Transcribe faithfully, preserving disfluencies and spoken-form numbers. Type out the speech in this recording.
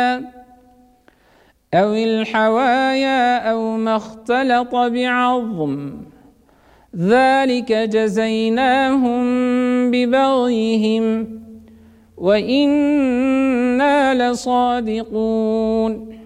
أو الحوايا أو ما اختلط بعظم ذلك جزيناهم ببغيهم وإنا لصادقون